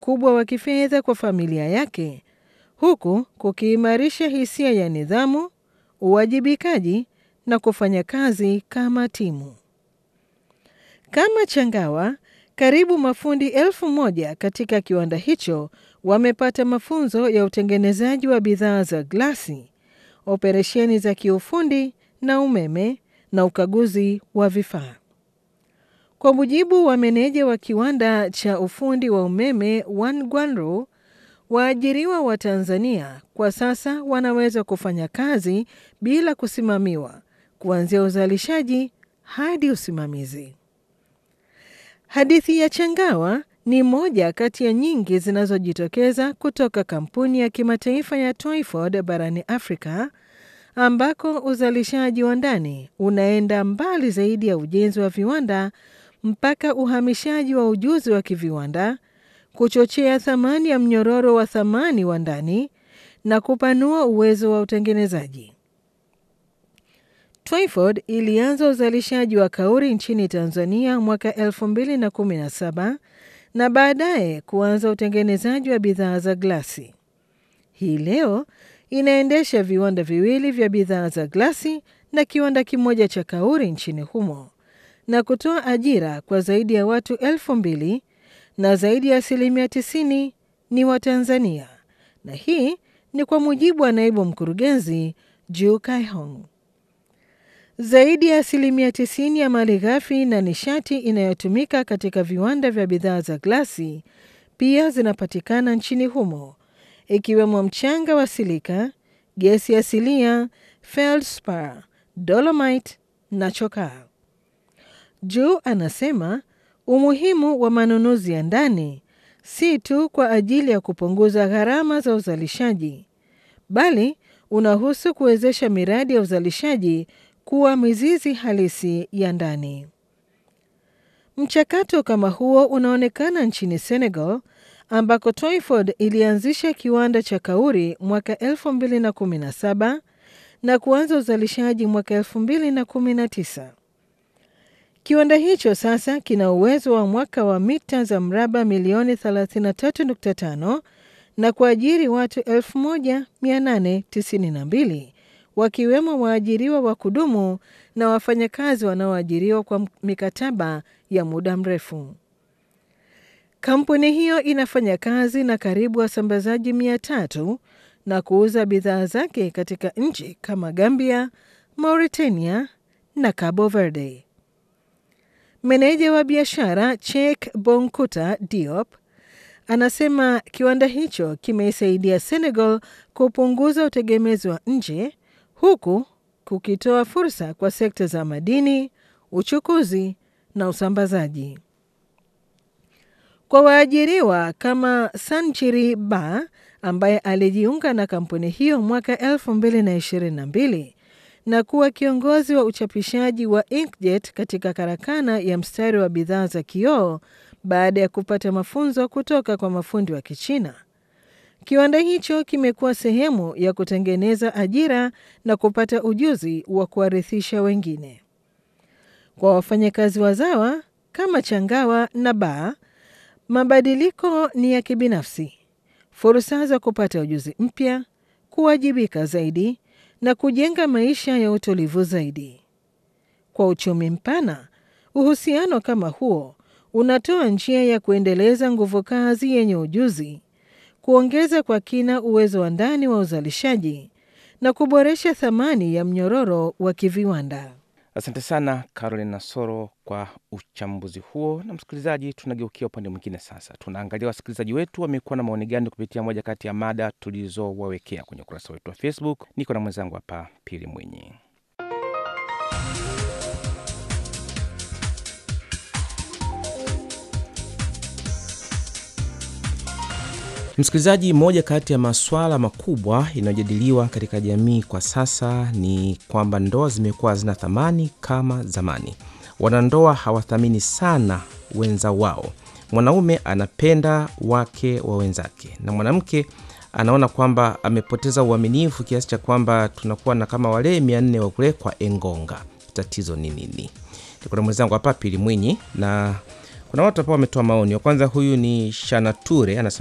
mkubwa wa kifedha kwa familia yake, huku kukiimarisha hisia ya nidhamu, uwajibikaji na kufanya kazi kama timu. Kama Changawa, karibu mafundi 1,000 katika kiwanda hicho wamepata mafunzo ya utengenezaji wa bidhaa za glasi, operesheni za kiufundi na umeme na ukaguzi wa vifaa. Kwa mujibu wa meneja wa kiwanda cha ufundi wa umeme Wangwanro, waajiriwa wa Tanzania kwa sasa wanaweza kufanya kazi bila kusimamiwa, kuanzia uzalishaji hadi usimamizi. Hadithi ya Changawa ni moja kati ya nyingi zinazojitokeza kutoka kampuni ya kimataifa ya Twyford barani Afrika, ambako uzalishaji wa ndani unaenda mbali zaidi ya ujenzi wa viwanda mpaka uhamishaji wa ujuzi wa kiviwanda, kuchochea thamani ya mnyororo wa thamani wa ndani na kupanua uwezo wa utengenezaji. Twyford ilianza uzalishaji wa kauri nchini Tanzania mwaka 2017 na baadaye kuanza utengenezaji wa bidhaa za glasi. Hii leo inaendesha viwanda viwili vya bidhaa za glasi na kiwanda kimoja cha kauri nchini humo na kutoa ajira kwa zaidi ya watu 2,000 na zaidi ya 90% ni wa Tanzania, na hii ni kwa mujibu wa naibu mkurugenzi Ju Kaihong. Zaidi ya 90% ya malighafi na nishati inayotumika katika viwanda vya bidhaa za glasi pia zinapatikana nchini humo, ikiwemo mchanga wa silika, gesi asilia, feldspar, dolomite na chokaa. Ju anasema umuhimu wa manunuzi ya ndani si tu kwa ajili ya kupunguza gharama za uzalishaji, bali unahusu kuwezesha miradi ya uzalishaji kuwa mizizi halisi ya ndani. Mchakato kama huo unaonekana nchini Senegal, ambako Twyford ilianzisha kiwanda cha kauri mwaka 2017 na kuanza uzalishaji mwaka 2019. Kiwanda hicho sasa kina uwezo wa mwaka wa mita za mraba milioni 33.5 na kuajiri watu 1,892, wakiwemo waajiriwa wa kudumu na wafanyakazi wanaoajiriwa kwa mikataba ya muda mrefu. Kampuni hiyo inafanya kazi na karibu wasambazaji 300 na kuuza bidhaa zake katika nchi kama Gambia, Mauritania na Cabo Verde. Meneja wa biashara Cheikh Bonkuta Diop anasema kiwanda hicho kimeisaidia Senegal kupunguza utegemezi wa nje, huku kukitoa fursa kwa sekta za madini, uchukuzi na usambazaji. Kwa waajiriwa kama Sanchiri Ba, ambaye alijiunga na kampuni hiyo mwaka 2022 na kuwa kiongozi wa uchapishaji wa inkjet katika karakana ya mstari wa bidhaa za kioo baada ya kupata mafunzo kutoka kwa mafundi wa Kichina. Kiwanda hicho kimekuwa sehemu ya kutengeneza ajira na kupata ujuzi wa kuwarithisha wengine. Kwa wafanyakazi wazawa kama Changawa na Ba, mabadiliko ni ya kibinafsi, fursa za kupata ujuzi mpya, kuwajibika zaidi na kujenga maisha ya utulivu zaidi. Kwa uchumi mpana, uhusiano kama huo unatoa njia ya kuendeleza nguvu kazi yenye ujuzi, kuongeza kwa kina uwezo wa ndani wa uzalishaji na kuboresha thamani ya mnyororo wa kiviwanda. Asante sana Caroline Nasoro kwa uchambuzi huo. Na msikilizaji, tunageukia upande mwingine sasa. Tunaangalia wasikilizaji wetu wamekuwa na maoni gani kupitia moja kati ya mada tulizowawekea kwenye ukurasa wetu wa Facebook. Niko na mwenzangu hapa Pili Mwinyi. Msikilizaji, moja kati ya masuala makubwa inayojadiliwa katika jamii kwa sasa ni kwamba ndoa zimekuwa hazina thamani kama zamani. Wanandoa hawathamini sana wenza wao. Mwanaume anapenda wake wa wenzake na mwanamke anaona kwamba amepoteza uaminifu kiasi cha kwamba tunakuwa na kama wale 400 wa kule kwa engonga. Tatizo ni nini? Niko na mwenzangu hapa Pili Mwinyi, na Kuna watu ambao wametoa maoni. Wa kwanza huyu ni Shanature anasema